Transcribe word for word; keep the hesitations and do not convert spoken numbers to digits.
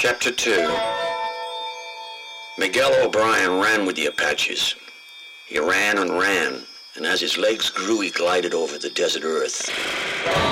Chapter two. Miguel O'Brien ran with the Apaches. He ran and ran, and as his legs grew, he glided over the desert earth.